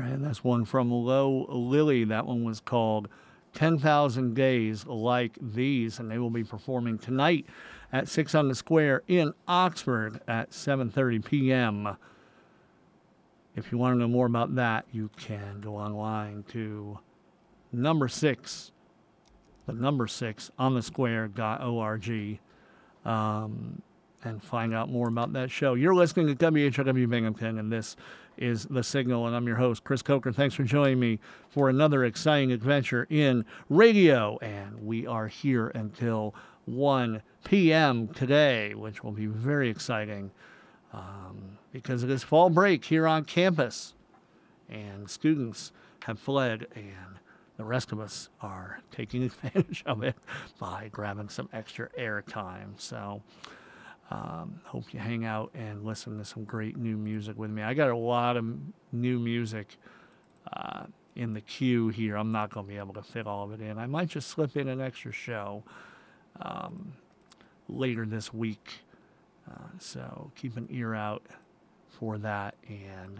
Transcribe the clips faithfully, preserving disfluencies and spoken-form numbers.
right, that's one from Low Lily. That one was called ten thousand Days Like These, and they will be performing tonight at six on the Square in Oxford at seven thirty p.m. If you want to know more about that, you can go online to number six, the number six on the square dot org, um, and find out more about that show. You're listening to W H R W Binghamton, and this is The Signal, and I'm your host, Chris Coker. Thanks for joining me for another exciting adventure in radio, and we are here until one p.m. today, which will be very exciting um, because it is fall break here on campus, and students have fled, and the rest of us are taking advantage of it by grabbing some extra airtime. So Um, hope you hang out and listen to some great new music with me. I got a lot of new music uh, in the queue here. I'm not going to be able to fit all of it in. I might just slip in an extra show um, later this week. Uh, so keep an ear out for that. And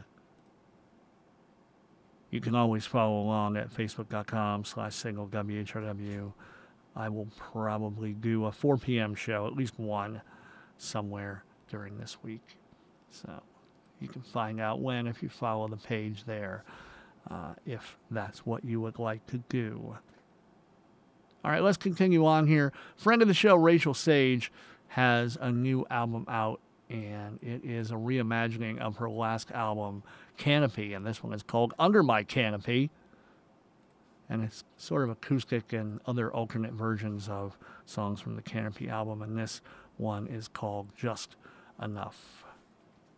you can always follow along at facebook.com slash single WHRW. I will probably do a four p.m. show, at least one, somewhere during this week. So you can find out when if you follow the page there, uh, if that's what you would like to do. All right, let's continue on here. Friend of the show, Rachel Sage, has a new album out, and it is a reimagining of her last album, Canopy, and this one is called Under My Canopy. And it's sort of acoustic and other alternate versions of songs from the Canopy album, and this one is called Just Enough.